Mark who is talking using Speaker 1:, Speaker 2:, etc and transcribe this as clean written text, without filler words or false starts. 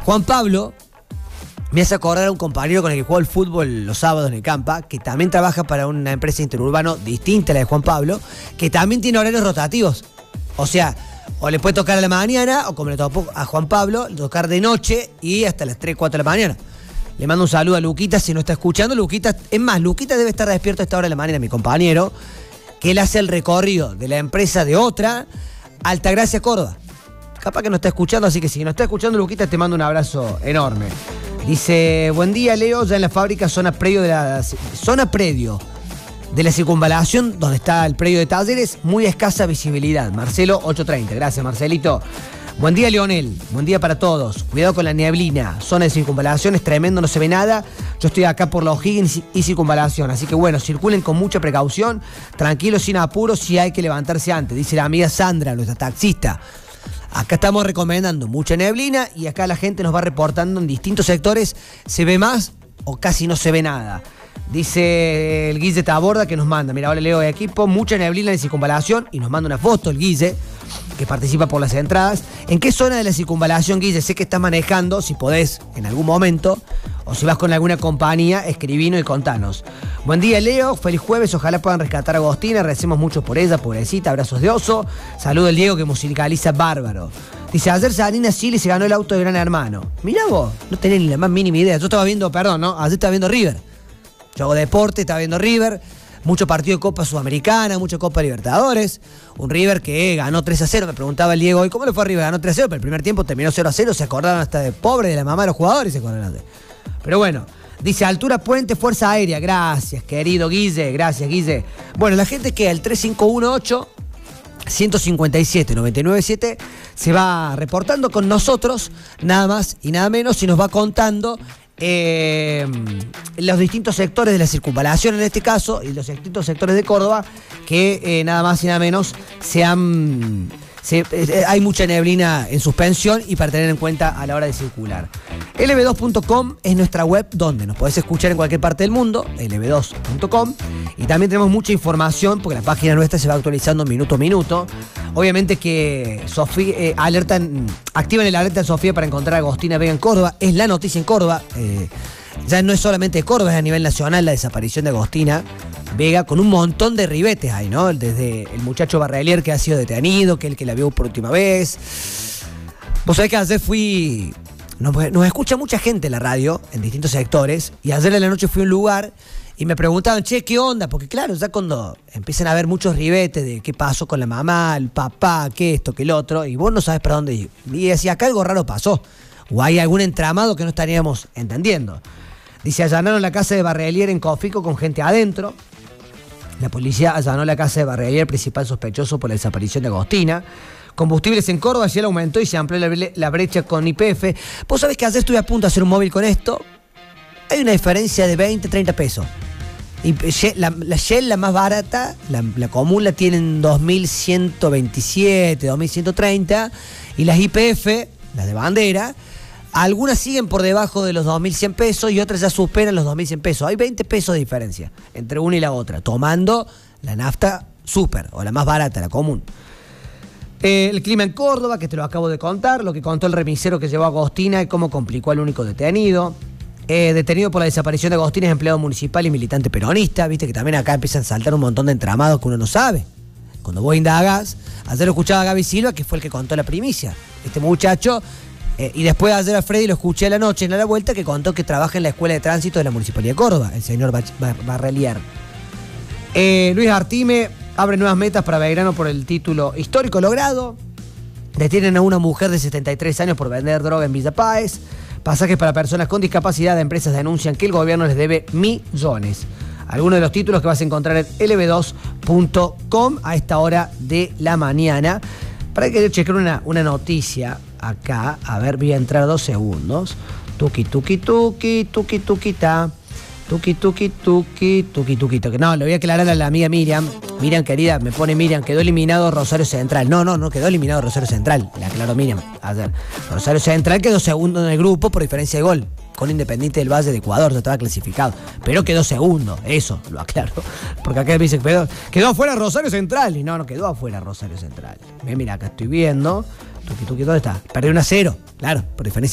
Speaker 1: Juan Pablo me hace acordar a un compañero con el que juego al fútbol los sábados en el Campa, que también trabaja para una empresa interurbano distinta a la de Juan Pablo, que también tiene horarios rotativos. O sea, o le puede tocar a la mañana, o como le tocó a Juan Pablo, tocar de noche y hasta las 3, 4 de la mañana. Le mando un saludo a Luquita si no está escuchando. Luquita, es más, Luquita debe estar despierto a esta hora de la mañana, mi compañero, que él hace el recorrido de la empresa de otra, Altagracia, Córdoba. Capaz que no está escuchando, así que si no está escuchando, Luquita, te mando un abrazo enorme. Dice, buen día, Leo, ya en la fábrica zona predio de la circunvalación, donde está el predio de talleres, muy escasa visibilidad. Marcelo 830, gracias Marcelito. Buen día, Leonel, buen día para todos. Cuidado con la neblina, zona de circunvalación, es tremendo, no se ve nada. Yo estoy acá por la O'Higgins y circunvalación, así que bueno, circulen con mucha precaución, tranquilos, sin apuros, si hay que levantarse antes, dice la amiga Sandra, nuestra taxista. Acá estamos recomendando mucha neblina y acá la gente nos va reportando en distintos sectores, se ve más o casi no se ve nada. Dice el Guille Taborda que nos manda, mira, ahora leo de equipo, mucha neblina en circunvalación y nos manda una foto el Guille, que participa por las entradas. ¿En qué zona de la circunvalación, Guille? Sé que estás manejando, si podés, en algún momento, o si vas con alguna compañía, escribinos y contanos. Buen día, Leo, feliz jueves, ojalá puedan rescatar a Agostina, recemos mucho por ella, pobrecita, abrazos de oso. Saludo el Diego que musicaliza bárbaro. Dice, ayer Sarina Chile se ganó el auto de Gran Hermano. Mirá vos, no tenés ni la más mínima idea. Yo estaba viendo, perdón, ¿no? Ayer estaba viendo River. Yo hago deporte, estaba viendo River. Mucho partido de Copa Sudamericana, mucha Copa Libertadores. Un River que ganó 3-0. Me preguntaba el Diego hoy, ¿cómo le fue a River? Ganó 3-0, pero el primer tiempo terminó 0-0. Se acordaron hasta de pobre de la mamá de los jugadores. Se acordaron de. Pero bueno, dice Altura Puente, Fuerza Aérea. Gracias, querido Guille. Gracias, Guille. Bueno, la gente que al 3518-157-997 se va reportando con nosotros, nada más y nada menos, y nos va contando los distintos sectores de la circunvalación en este caso y los distintos sectores de Córdoba que nada más y nada menos hay mucha neblina en suspensión y para tener en cuenta a la hora de circular. lb2.com es nuestra web donde nos podés escuchar en cualquier parte del mundo, lb2.com, y también tenemos mucha información porque la página nuestra se va actualizando minuto a minuto. Obviamente que Sofía activan el alerta de Sofía para encontrar a Agostina Vega en Córdoba. Es la noticia en Córdoba. Ya no es solamente de Córdoba, es a nivel nacional la desaparición de Agostina Vega, con un montón de ribetes ahí, ¿no? Desde el muchacho Barrelier que ha sido detenido, que es el que la vio por última vez. Vos sabés que ayer nos escucha mucha gente en la radio, en distintos sectores, y ayer en la noche fui a un lugar y me preguntaban, che, ¿qué onda? Porque claro, ya cuando empiezan a haber muchos ribetes de qué pasó con la mamá, el papá, qué esto, qué el otro, y vos no sabes para dónde ir. Y decía, acá algo raro pasó, o hay algún entramado que no estaríamos entendiendo. Dice, allanaron la casa de Barrelier en Cofico con gente adentro. La policía allanó la casa de Barrelier, principal sospechoso por la desaparición de Agostina. Combustibles en Córdoba, ya aumentó y se amplió la brecha con YPF. Vos sabés que ayer estuve a punto de hacer un móvil con esto. Hay una diferencia de 20, 30 pesos. Y la Shell, la más barata, la común la tienen 2.127, 2.130. Y las YPF, las de bandera, algunas siguen por debajo de los 2.100 pesos y otras ya superan los 2.100 pesos. Hay 20 pesos de diferencia entre una y la otra, tomando la nafta super o la más barata, la común. El clima en Córdoba, que te lo acabo de contar, lo que contó el remisero que llevó a Agostina y cómo complicó al único detenido. Detenido por la desaparición de Agostina es empleado municipal y militante peronista. Viste que también acá empiezan a saltar un montón de entramados que uno no sabe. Cuando vos indagás, ayer escuchaba a Gaby Silva, que fue el que contó la primicia. Este muchacho, y después de ayer a Freddy lo escuché a la noche en la vuelta, que contó que trabaja en la Escuela de Tránsito de la Municipalidad de Córdoba, el señor Barrelier. Luis Artime abre nuevas metas para Belgrano por el título histórico logrado. Detienen a una mujer de 73 años por vender droga en Villa Páez. Pasajes para personas con discapacidad. Empresas denuncian que el gobierno les debe millones. Algunos de los títulos que vas a encontrar en lb2.com a esta hora de la mañana. Para que chequear una noticia acá. A ver, voy a entrar 2 segundos. Tuki, tuki, tuki, tuki, tuki, ta. Tuki, tuki, tuki, tuki, tuki, tuki. No, le voy a aclarar a la amiga Miriam. Miriam, querida, me pone Miriam, quedó eliminado Rosario Central. No quedó eliminado Rosario Central. Le aclaró Miriam ayer. Rosario Central quedó segundo en el grupo por diferencia de gol, con Independiente del Valle de Ecuador, ya estaba clasificado. Pero quedó segundo, eso lo aclaro. Porque acá me dice, quedó afuera Rosario Central. Y no quedó afuera Rosario Central. Mira, acá estoy viendo. Tuki, tuki, ¿dónde está? Perdió 1-0, claro, por diferencia.